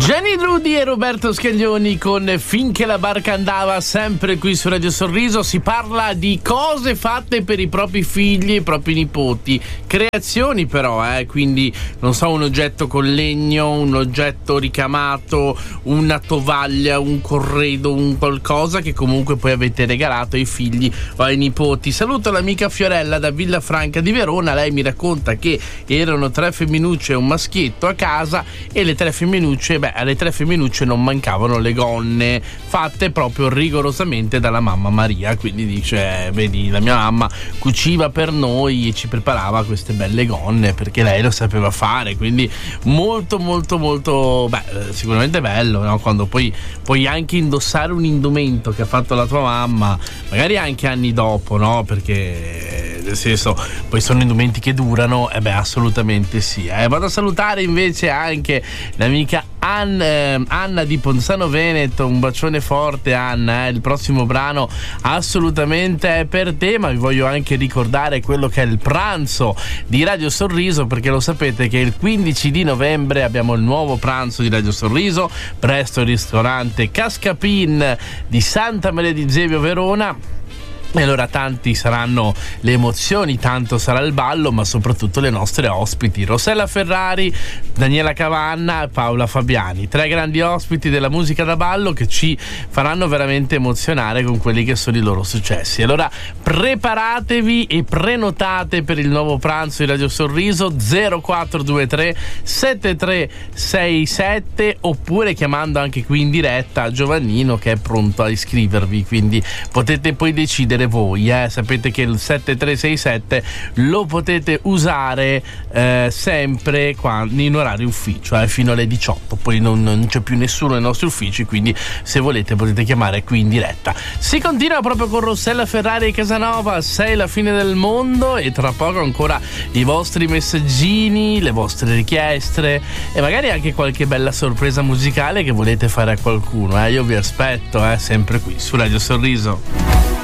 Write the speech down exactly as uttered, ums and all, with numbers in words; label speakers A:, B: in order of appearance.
A: Gianni Drudi e Roberto Scaglioni con Finché la barca andava, sempre qui su Radio Sorriso. Si parla di cose fatte per i propri figli e i propri nipoti, creazioni però, eh, quindi non so, un oggetto con legno, un oggetto ricamato, una tovaglia, un corredo, un qualcosa che comunque poi avete regalato ai figli o ai nipoti. Saluto l'amica Fiorella da Villafranca di Verona. Lei mi racconta che erano tre femminucce e un maschietto a casa, e le tre femminucce, beh, alle tre femminucce non mancavano le gonne fatte proprio rigorosamente dalla mamma Maria. Quindi dice, vedi, la mia mamma cuciva per noi e ci preparava queste belle gonne perché lei lo sapeva fare. Quindi molto molto molto, beh, sicuramente bello, no? Quando poi puoi anche indossare un indumento che ha fatto la tua mamma, magari anche anni dopo, no? Perché nel senso, poi sono indumenti che durano, e eh beh, assolutamente sì. Eh. Vado a salutare invece anche l'amica Anna, eh, Anna di Ponzano Veneto. Un bacione forte, Anna. Eh. Il prossimo brano assolutamente è per te, ma vi voglio anche ricordare quello che è il pranzo di Radio Sorriso, perché lo sapete che il quindici di novembre abbiamo il nuovo pranzo di Radio Sorriso presso il ristorante Cascapin di Santa Maria di Zevio, Verona. E allora tanti saranno le emozioni, tanto sarà il ballo, ma soprattutto le nostre ospiti Rossella Ferrari, Daniela Cavanna e Paola Fabiani, tre grandi ospiti della musica da ballo che ci faranno veramente emozionare con quelli che sono i loro successi. Allora preparatevi e prenotate per il nuovo pranzo di Radio Sorriso zero quattro due tre sette tre sei sette, oppure chiamando anche qui in diretta Giovannino che è pronto a iscrivervi, quindi potete poi decidere voi, eh. Sapete che il sette tre sei sette lo potete usare eh, sempre quando, in orario ufficio, eh, fino alle diciotto, poi non, non c'è più nessuno nei nostri uffici, quindi se volete potete chiamare qui in diretta. Si continua proprio con Rossella Ferrari e Casanova, Sei la fine del mondo, e tra poco ancora i vostri messaggini, le vostre richieste e magari anche qualche bella sorpresa musicale che volete fare a qualcuno, eh. Io vi aspetto, eh, sempre qui su Radio Sorriso.